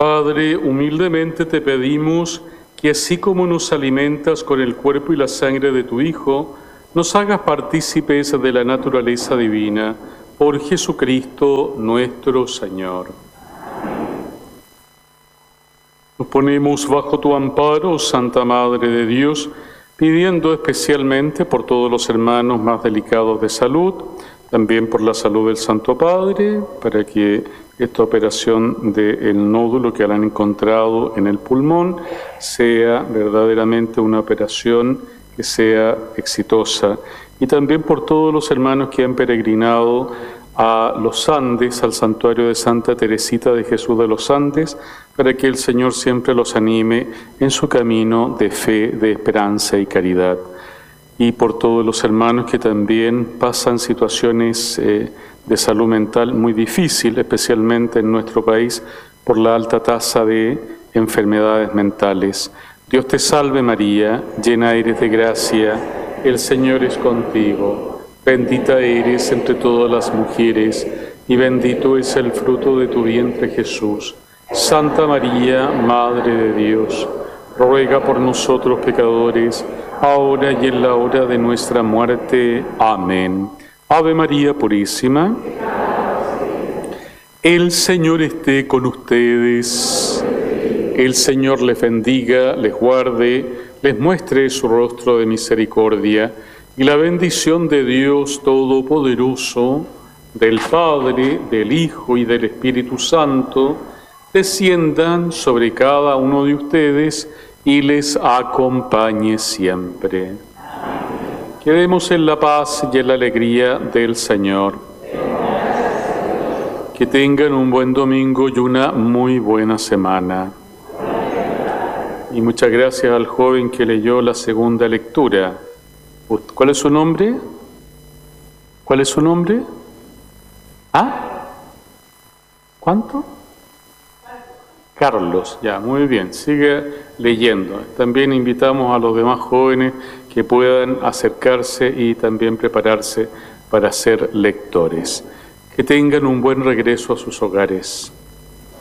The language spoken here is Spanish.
Padre, humildemente te pedimos que así como nos alimentas con el cuerpo y la sangre de tu Hijo, nos hagas partícipes de la naturaleza divina, por Jesucristo nuestro Señor. Nos ponemos bajo tu amparo, Santa Madre de Dios, pidiendo especialmente por todos los hermanos más delicados de salud, también por la salud del Santo Padre, para que esta operación del nódulo que han encontrado en el pulmón sea verdaderamente una operación que sea exitosa. Y también por todos los hermanos que han peregrinado a los Andes, al santuario de Santa Teresita de Jesús de los Andes, para que el Señor siempre los anime en su camino de fe, de esperanza y caridad. Y por todos los hermanos que también pasan situaciones de salud mental muy difícil, especialmente en nuestro país, por la alta tasa de enfermedades mentales. Dios te salve María, llena eres de gracia, el Señor es contigo. Bendita eres entre todas las mujeres, y bendito es el fruto de tu vientre Jesús. Santa María, Madre de Dios, ruega por nosotros pecadores, ahora y en la hora de nuestra muerte. Amén. Ave María Purísima. El Señor esté con ustedes. El Señor les bendiga, les guarde, les muestre su rostro de misericordia, y la bendición de Dios Todopoderoso, del Padre, del Hijo y del Espíritu Santo, desciendan sobre cada uno de ustedes y les acompañe siempre. Quedemos en la paz y en la alegría del Señor. Que tengan un buen domingo y una muy buena semana. Y muchas gracias al joven que leyó la segunda lectura. ¿Cuál es su nombre? ¿Cuál es su nombre? ¿Ah? ¿Cuánto? Carlos, ya, muy bien, sigue leyendo. También invitamos a los demás jóvenes que puedan acercarse y también prepararse para ser lectores. Que tengan un buen regreso a sus hogares.